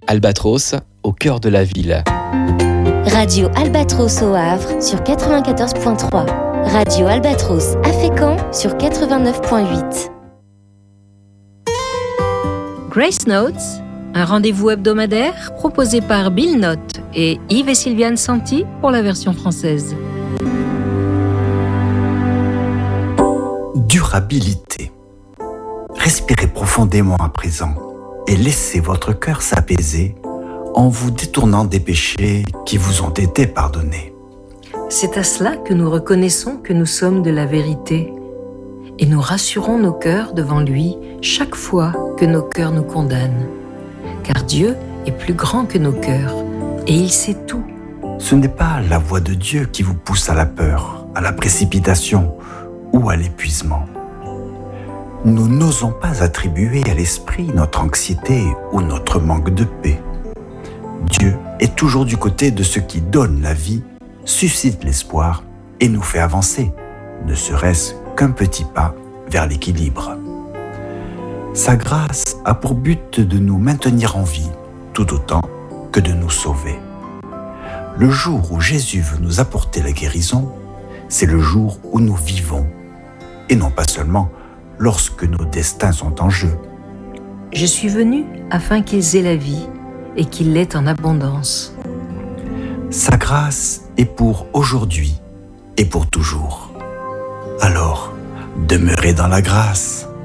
Albatros, au cœur de la ville. Radio Albatros au Havre sur 94.3. Radio Albatros à Fécamp sur 89.8. Grace Notes, un rendez-vous hebdomadaire proposé par Bill Note et Yves et Sylviane Santi pour la version française. Durabilité. Respirez profondément à présent et laissez votre cœur s'apaiser en vous détournant des péchés qui vous ont été pardonnés. C'est à cela que nous reconnaissons que nous sommes de la vérité et nous rassurons nos cœurs devant lui chaque fois que nos cœurs nous condamnent. Car Dieu est plus grand que nos cœurs et il sait tout. Ce n'est pas la voix de Dieu qui vous pousse à la peur, à la précipitation ou à l'épuisement. Nous n'osons pas attribuer à l'esprit notre anxiété ou notre manque de paix. Dieu est toujours du côté de ceux qui donnent la vie, suscitent l'espoir et nous fait avancer, ne serait-ce qu'un petit pas vers l'équilibre. Sa grâce a pour but de nous maintenir en vie, tout autant que de nous sauver. Le jour où Jésus veut nous apporter la guérison, c'est le jour où nous vivons, et non pas seulement lorsque nos destins sont en jeu. Je suis venu afin qu'ils aient la vie et qu'ils l'aient en abondance. Sa grâce est pour aujourd'hui et pour toujours. Alors, demeurez dans la grâce.